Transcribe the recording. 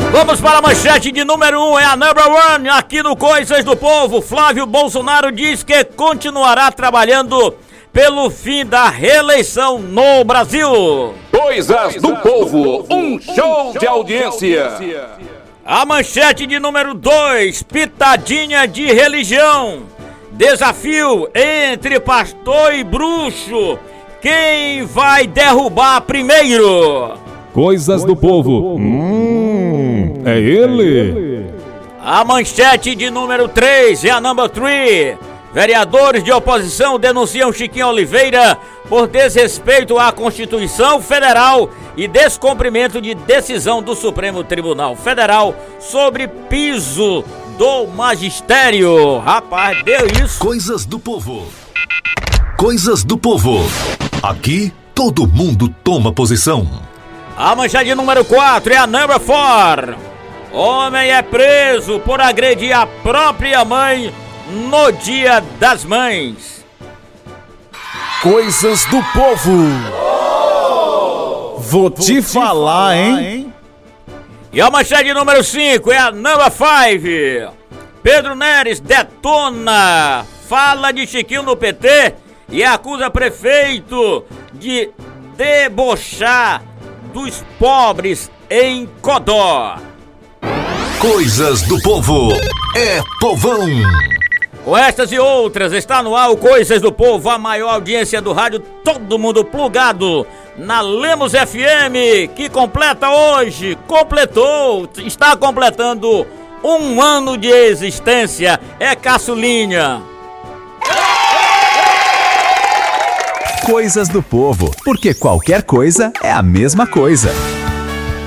Vamos para a manchete de número 1, é a number one aqui no Coisas do Povo. Flávio Bolsonaro diz que continuará trabalhando pelo fim da reeleição no Brasil. Coisas do Povo, um show de audiência. A manchete de número 2, pitadinha de religião. Desafio entre pastor e bruxo. Quem vai derrubar primeiro? Coisas do Povo. É ele. A manchete de número 3 é a number 3. Vereadores de oposição denunciam Chiquinho Oliveira por desrespeito à Constituição Federal e descumprimento de decisão do Supremo Tribunal Federal sobre piso do magistério. Rapaz, deu isso. Coisas do Povo. Coisas do Povo. Aqui todo mundo toma posição. A manchete número 4 é a number 4. Homem é preso por agredir a própria mãe no Dia das Mães. Coisas do Povo. Vou te falar, hein? E a manchete número 5 é a number 5. Pedro Neres detona fala de Chiquinho no PT e acusa prefeito de debochar dos pobres em Codó. Coisas do Povo é povão. Com estas e outras, está no ar o Coisas do Povo, a maior audiência do rádio, todo mundo plugado na Lemos FM, que está completando 1 ano de existência. É caçulinha. Coisas do Povo, porque qualquer coisa é a mesma coisa.